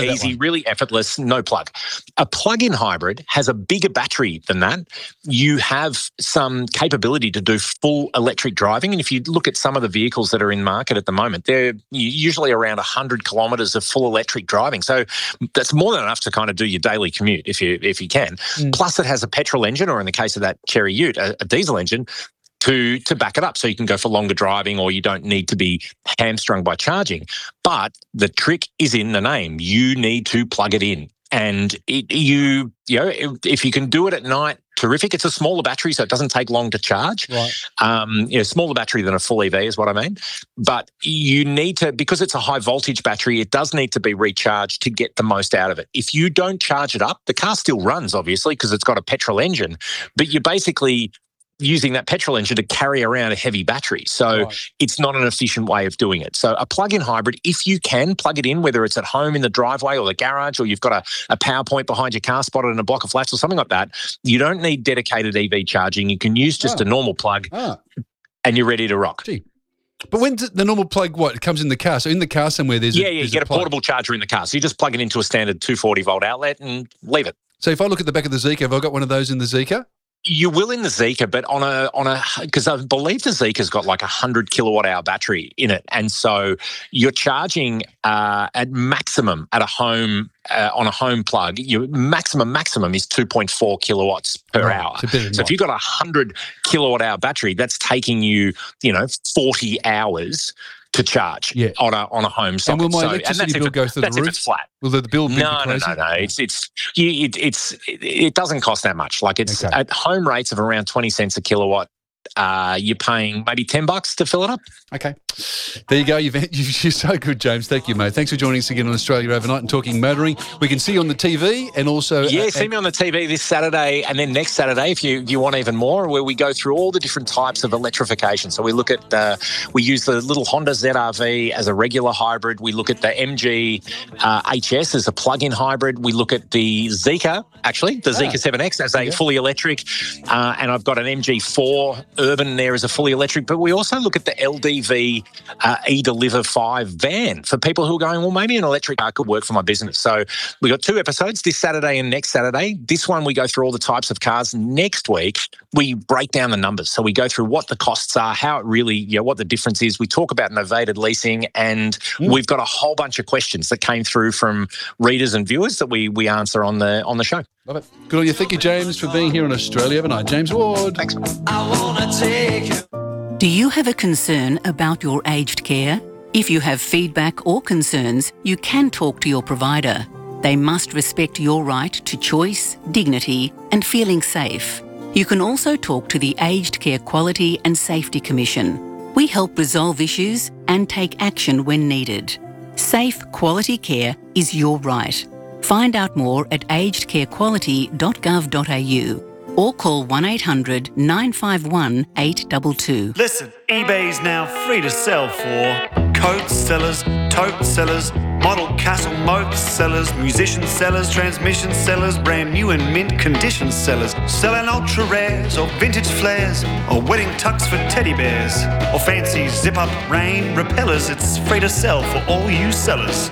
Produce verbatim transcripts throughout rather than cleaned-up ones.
Really easy, one. really effortless, no plug. A plug-in hybrid has a bigger battery than that. You have some capability to do full electric driving. And if you look at some of the vehicles that are in market at the moment, they're usually around one hundred kilometres of full electric driving. So that's more than enough to kind of do your daily commute if you if you can. Mm. Plus it has a petrol engine, or in the case of that Cherry Ute, a, a diesel engine, to to back it up, so you can go for longer driving, or you don't need to be hamstrung by charging. But the trick is in the name. You need to plug it in. And it, you, you know, if, if you can do it at night, terrific. It's a smaller battery, so it doesn't take long to charge. Right. Um, you know, smaller battery than a full E V is what I mean. But you need to, because it's a high voltage battery, it does need to be recharged to get the most out of it. If you don't charge it up, the car still runs, obviously, because it's got a petrol engine, but you're basically using that petrol engine to carry around a heavy battery. So right. It's not an efficient way of doing it. So a plug-in hybrid, if you can plug it in, whether it's at home in the driveway or the garage, or you've got a, a power point behind your car spotted in a block of flats or something like that, you don't need dedicated E V charging. You can use just oh. a normal plug oh. and you're ready to rock. Gee. But when's the normal plug, what, it comes in the car? So in the car somewhere there's Yeah, a, yeah, there's you get a, a portable charger in the car. So you just plug it into a standard two forty volt outlet and leave it. So if I look at the back of the Zeekr, have I got one of those in the Zeekr? You will in the Zeekr, but on a on a because I believe the Zeekr's got like a hundred kilowatt hour battery in it, and so you're charging uh, at maximum at a home uh, on a home plug. Your maximum maximum is two point four kilowatts per right. hour. So nice. If you've got a hundred kilowatt hour battery, that's taking you you know forty hours to charge yeah. on a on a home socket. And will my so, electricity bill it, go through the roof? roof? If it's flat. Will the bill be no, crazy? no, no, no. It's it's you, it, it's it, it doesn't cost that much. Like it's okay. at home rates of around twenty cents a kilowatt. Uh, you're paying maybe ten bucks to fill it up. Okay. There you go. You've, you're so good, James. Thank you, mate. Thanks for joining us again on Australia Overnight and talking motoring. We can see you on the T V and also... Yeah, uh, see me on the T V this Saturday and then next Saturday if you, you want even more, where we go through all the different types of electrification. So we look at... Uh, we use the little Honda Z R V as a regular hybrid. We look at the M G uh, H S as a plug-in hybrid. We look at the Zeekr, actually, the ah. Zeekr seven X as a yeah. fully electric. Uh, and I've got an M G four Urban there as a fully electric. But we also look at the L D V uh, eDeliver five van for people who are going, well, maybe an electric car could work for my business. So we got two episodes, this Saturday and next Saturday. This one, we go through all the types of cars. Next week, we break down the numbers. So we go through what the costs are, how it really, you know, what the difference is. We talk about novated leasing, and mm. we've got a whole bunch of questions that came through from readers and viewers that we we answer on the on the show. Love it. Good on you. Thank you, James, for being here on Australia Overnight. James Ward. Thanks. I wanna take you. Do you have a concern about your aged care? If you have feedback or concerns, you can talk to your provider. They must respect your right to choice, dignity, and feeling safe. You can also talk to the Aged Care Quality and Safety Commission. We help resolve issues and take action when needed. Safe, quality care is your right. Find out more at aged care quality dot gov dot a u or call one eight hundred nine five one eight two two. Listen, eBay's now free to sell for coats sellers, tote sellers, model castle moat sellers, musician sellers, transmission sellers, brand new and mint condition sellers, selling ultra rares or vintage flares or wedding tux for teddy bears or fancy zip-up rain repellers. It's free to sell for all you sellers.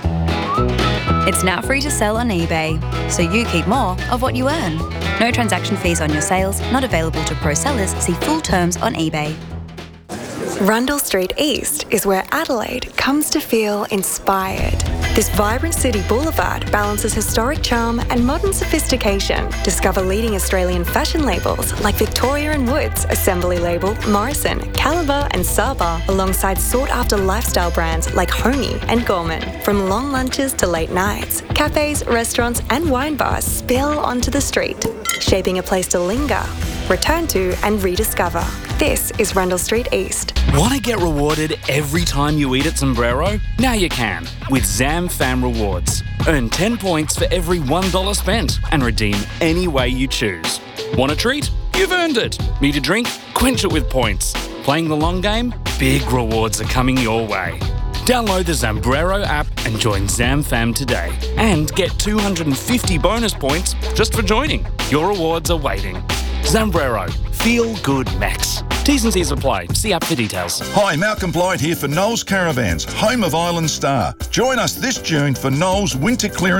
It's now free to sell on eBay, so you keep more of what you earn. No transaction fees on your sales, not available to pro sellers. See full terms on eBay. Rundle Street East is where Adelaide comes to feel inspired. This vibrant city boulevard balances historic charm and modern sophistication. Discover leading Australian fashion labels like Victoria and Woods, Assembly Label, Morrison, Caliber and Saba, alongside sought-after lifestyle brands like Homey and Gorman. From long lunches to late nights, cafes, restaurants and wine bars spill onto the street, shaping a place to linger, return to and rediscover. This is Rundle Street East. Want to get rewarded every time you eat at Sombrero? Now you can with ZamFam Rewards. Earn ten points for every one dollar spent and redeem any way you choose. Want a treat? You've earned it. Need a drink? Quench it with points. Playing the long game? Big rewards are coming your way. Download the Zambrero app and join ZamFam today. And get two hundred fifty bonus points just for joining. Your rewards are waiting. Zambrero. Feel good, Max. T's and C's apply. See app for details. Hi, Malcolm Blight here for Knowles Caravans, home of Island Star. Join us this June for Knowles Winter Clearance